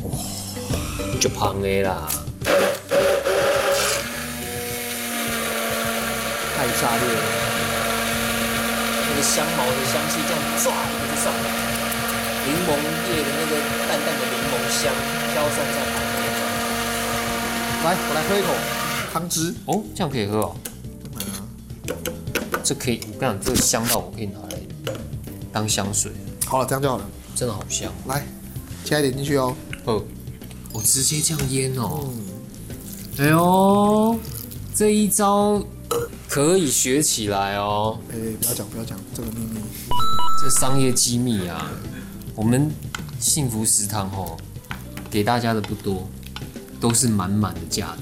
就胖的啦， 太炸裂了！ 那个香茅的香气这样唰一个就上来，柠檬叶的那个淡淡的柠檬香飘散在旁边。 来，我来喝一口汤汁。 哦，这样可以喝哦。这可以，我跟你讲，这个香到我可以拿来当香水。 好了，这样就好了。 真的好香。 来，加一点进去哦。 我直接这样腌哦。哎呦，这一招可以学起来哦。 哎，不要讲，不要讲这个秘密。 这商业机密啊，我们幸福食堂哦，给大家的不多，都是满满的价值。